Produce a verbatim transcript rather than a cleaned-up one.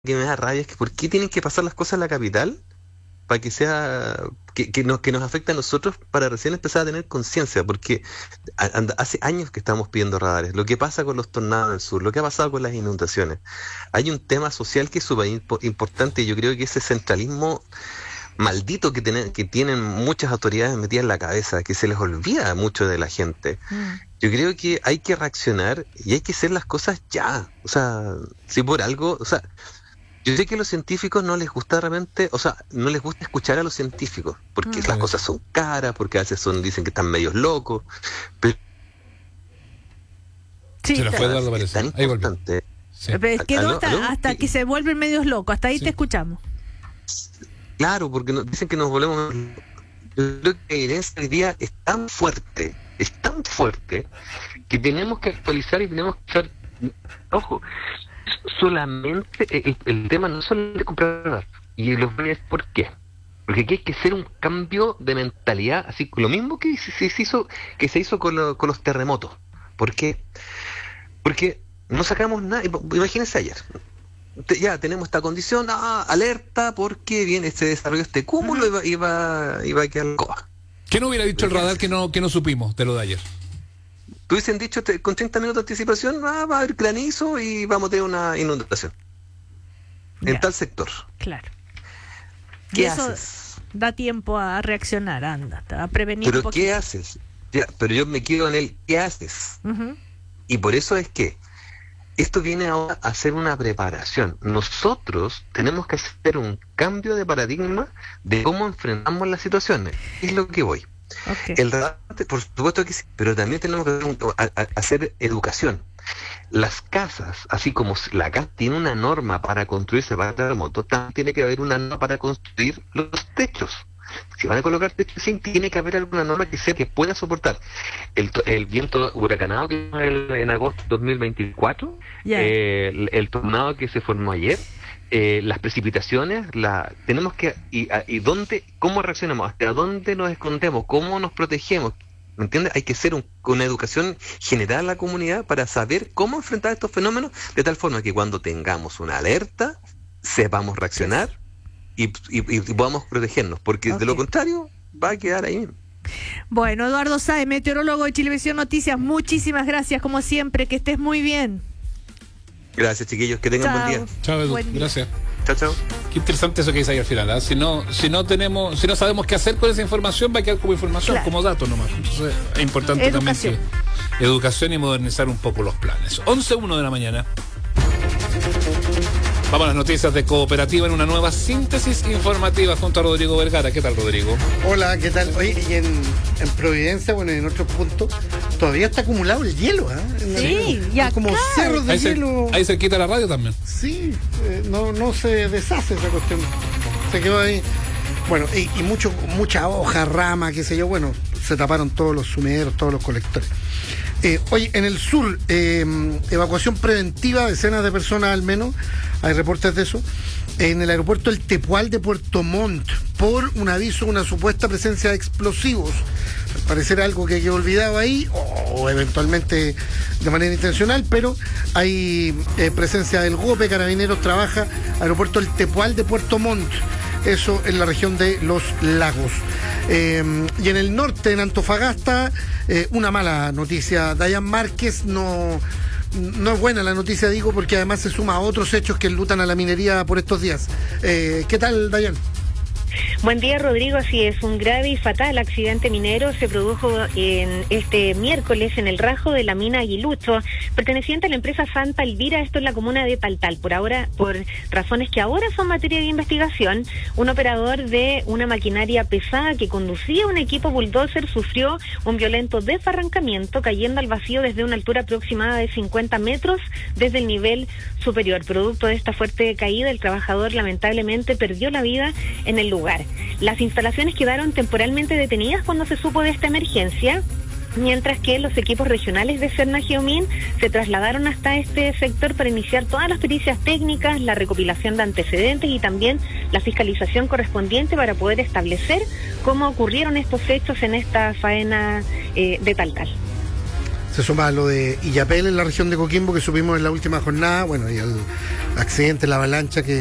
que me da rabia es que ¿por qué tienen que pasar las cosas en la capital para que sea que, que nos que nos afecte a nosotros para recién empezar a tener conciencia? Porque a- anda- hace años que estamos pidiendo radares. Lo que pasa con los tornados del sur, lo que ha pasado con las inundaciones. Hay un tema social que es súper impo- importante y yo creo que ese centralismo maldito que, tienen que tienen muchas autoridades metidas en la cabeza, que se les olvida mucho de la gente. Mm. Yo creo que hay que reaccionar y hay que hacer las cosas ya. O sea, si por algo, o sea, yo sé que a los científicos no les gusta realmente, o sea, no les gusta escuchar a los científicos, porque Mm. las cosas son caras, porque a veces son, dicen que están medios locos, pero Sí, Se nos fue está- Eduardo, es parece. tan Ahí volvió. importante. Sí. Pero quedó ¿Aló? hasta, ¿Aló? hasta Sí. que se vuelven medios locos. Hasta ahí Sí. te escuchamos. Claro, porque nos, dicen que nos volvemos... Yo creo que la evidencia hoy día es tan fuerte, es tan fuerte, que tenemos que actualizar y tenemos que usar... Ojo, solamente el, el tema no es solamente comprar radar. Y los voy a decir por qué. Porque aquí hay que hacer un cambio de mentalidad, así lo mismo que se, se hizo que se hizo con, lo- con los terremotos. ¿Por qué? Porque no sacamos nada. Imagínense ayer. Te- Ya tenemos esta condición, ah, alerta, porque viene, se desarrolló este cúmulo y va, y va, y va a quedar coa. ¿Qué no hubiera dicho el radar que no, que no supimos de lo de ayer? Tú hubiesen dicho te- con treinta minutos de anticipación, ah, va a haber granizo y vamos a tener una inundación en Ya, tal sector. claro. Y ¿Qué eso haces? da tiempo a reaccionar, anda, a prevenir un ¿Pero poquito. qué haces? Ya, pero yo me quedo en el ¿qué haces? Ujú. Y por eso es que esto viene ahora a ser una preparación. Nosotros tenemos que hacer un cambio de paradigma de cómo enfrentamos las situaciones. Es lo que voy. Ok. El radar, por supuesto que sí, pero también tenemos que hacer, un- a- a- hacer educación. Las casas, así como la casa tiene una norma para construirse para terremotos, también tiene que haber una norma para construir los techos. Si van a colocar techos, sí, tiene que haber alguna norma que sea que pueda soportar el, to- el viento huracanado que fue el- en agosto de dos mil veinticuatro, Ya. eh, el, el tornado que se formó ayer, eh, las precipitaciones, la tenemos que y, a- y dónde, cómo reaccionamos, hasta dónde nos escondemos, cómo nos protegemos. ¿Me entiendes? Hay que hacer un- una educación general a la comunidad para saber cómo enfrentar estos fenómenos de tal forma que cuando tengamos una alerta sepamos reaccionar y, y- y podamos protegernos, porque de lo Ok. contrario va a quedar ahí mismo. Bueno, Eduardo Sáez, meteorólogo de Chilevisión Noticias, muchísimas gracias, como siempre, que estés muy bien. Gracias, chiquillos, que tengan Chao. buen día. Chao, Edu. Buen día. Gracias. Chao, chao. Qué interesante eso que dice ahí al final. ¿Ah? Si no, si no tenemos, si no sabemos qué hacer con esa información, va a quedar como información, Claro. como datos nomás. Entonces, es importante Educación. también que educación y modernizar un poco los planes. once uno de la mañana. Vamos a las noticias de Cooperativa en una nueva síntesis informativa junto a Rodrigo Vergara. ¿Qué tal, Rodrigo? Hola, ¿qué tal? Oye, y en, en Providencia, bueno, en otros puntos, todavía está acumulado el hielo, ¿ah? En- Sí, en- y acá. como cerros de Ahí, cer- hielo. ahí cerquita la radio también. Sí, eh, no, no se deshace esa cuestión. Se quedó ahí. Bueno, y, y mucho, mucha hoja, rama, qué sé yo. Bueno, se taparon todos los sumideros, todos los colectores. Eh, oye, en el sur, eh, evacuación preventiva, decenas de personas al menos, hay reportes de eso, en el aeropuerto El Tepual de Puerto Montt, por un aviso, una supuesta presencia de explosivos. Al parecer algo que quedó olvidado ahí, o eventualmente de manera intencional, pero hay eh, presencia del GOPE, Carabineros trabaja, aeropuerto El Tepual de Puerto Montt, eso en la región de Los Lagos. Eh, y en el norte, en Antofagasta, eh, una mala noticia. Dayan Márquez no, no es buena la noticia, digo, porque además se suma a otros hechos que enlutan a la minería por estos días. Eh, ¿Qué tal, Dayan? Buen día, Rodrigo. Así es, un grave y fatal accidente minero se produjo en este miércoles en el rajo de la mina Aguilucho, perteneciente a la empresa Santa Elvira, esto en la comuna de Taltal. Por ahora, por razones que ahora son materia de investigación, un operador de una maquinaria pesada que conducía un equipo bulldozer sufrió un violento desbarrancamiento, cayendo al vacío desde una altura aproximada de cincuenta metros desde el nivel superior. Producto de esta fuerte caída, el trabajador lamentablemente perdió la vida en el lugar. Las instalaciones quedaron temporalmente detenidas cuando se supo de esta emergencia, mientras que los equipos regionales de Serna Geomín se trasladaron hasta este sector para iniciar todas las pericias técnicas, la recopilación de antecedentes y también la fiscalización correspondiente para poder establecer cómo ocurrieron estos hechos en esta faena eh, de Taltal. Se suma a lo de Illapel en la región de Coquimbo que supimos en la última jornada, bueno, y el accidente, la avalancha que